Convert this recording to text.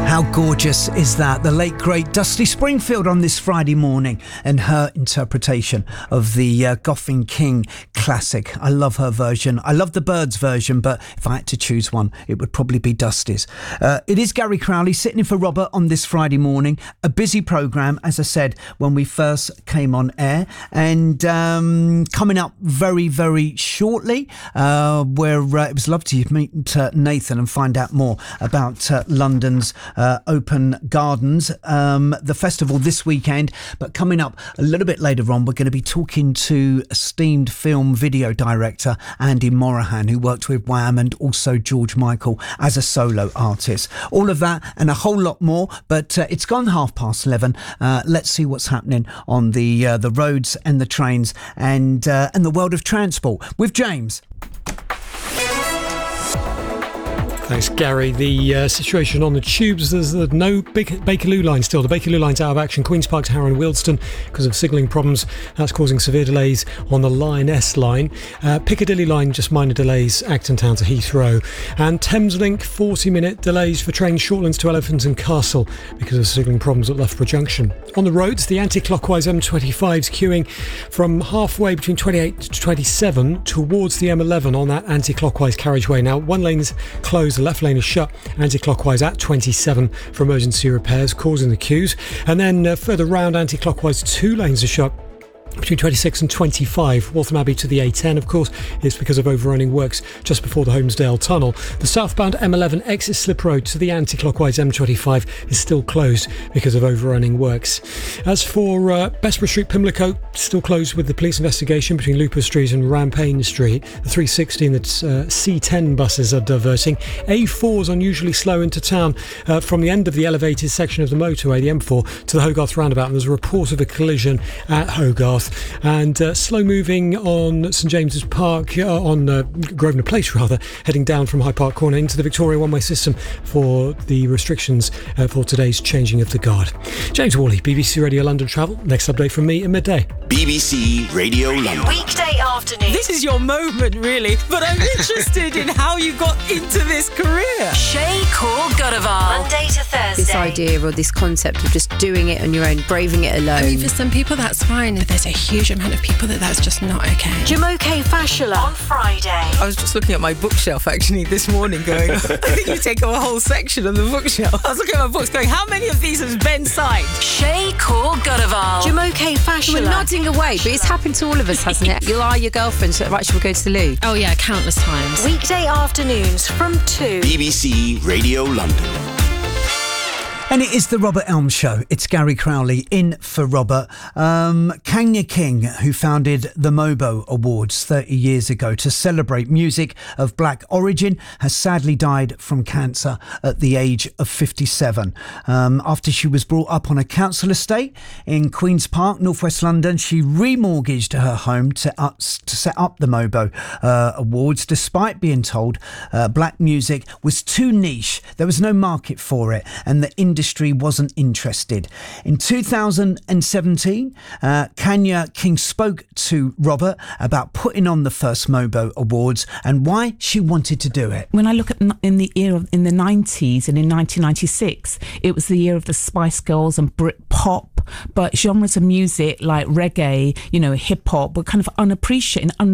How gorgeous is that? The late, great Dusty Springfield on this Friday morning and her interpretation of the Goffin King classic. I love her version. I love the Byrds version, but if I had to choose one, it would probably be Dusty's. It is Gary Crowley sitting in for Robert on this Friday morning. A busy programme, as I said, when we first came on air. And coming up very, very shortly, where it was lovely to meet Nathan and find out more about London's Open Gardens, the festival this weekend. But coming up a little bit later on, we're going to be talking to esteemed film video director Andy Morahan, who worked with Wham and also George Michael as a solo artist. All of that and a whole lot more, but it's gone 11:30. Let's see what's happening on the roads and the trains and the world of transport with James. Thanks, Gary. The situation on the tubes, there's no Bakerloo line still. The Bakerloo line's out of action. Queen's Park to Harrow and Wealdstone because of signalling problems. That's causing severe delays on the Line S line. Piccadilly line, just minor delays, Acton Town to Heathrow. And Thameslink, 40-minute delays for trains Shortlands to Elephant and Castle because of signalling problems at Loughborough Junction. On the roads, the anti-clockwise M25's queuing from halfway between 28 to 27 towards the M11 on that anti-clockwise carriageway. Now, one lane is closed. The left lane is shut anti-clockwise at 27 for emergency repairs, causing the queues. And then further round anti-clockwise, two lanes are shut between 26 and 25. Waltham Abbey to the A10, of course, is because of overrunning works just before the Holmesdale Tunnel. The southbound M11 exit Slip Road to the anti-clockwise M25 is still closed because of overrunning works. As for Bessborough Street, Pimlico, still closed with the police investigation between Looper Street and Rampayne Street. The 360 and the C10 buses are diverting. A4 is unusually slow into town from the end of the elevated section of the motorway, the M4, to the Hogarth roundabout, and there's a report of a collision at Hogarth. And slow moving on St James's Park, on Grosvenor Place rather, heading down from Hyde Park Corner into the Victoria one-way system for the restrictions for today's changing of the guard. James Worley, BBC Radio London Travel. Next update from me at midday. BBC Radio London. Weekday afternoon. This is your moment, really, but I'm interested in how you got into this career. Shay Core Godaval. Monday to Thursday. This idea or this concept of just doing it on your own, braving it alone. I mean, for some people that's fine. There's a huge amount of people that's just not okay. Jumoke Fashola on Friday. I was just looking at my bookshelf actually this morning going, I think you take up a whole section on the bookshelf. I was looking at my books going, how many of these has Ben signed? Shay Core Godaval. Jumoke Fashola. We're nodding away, but it's happened to all of us, hasn't it? You are your girlfriend, so right, shall we go to the loo? Oh yeah, countless times. Weekday afternoons from 2. BBC Radio London. And it is the Robert Elm Show. It's Gary Crowley in for Robert. Kanya King, who founded the Mobo Awards 30 years ago to celebrate music of black origin, has sadly died from cancer at the age of 57. After she was brought up on a council estate in Queen's Park, northwest London, she remortgaged her home to set up the Mobo Awards, despite being told black music was too niche. There was no market for it, and the industry wasn't interested. In 2017, Kanya King spoke to Robert about putting on the first Mobo Awards and why she wanted to do it. When I look at in the 90s and in 1996, it was the year of the Spice Girls and Brit pop, but genres of music like reggae, hip hop were kind of unappreciated and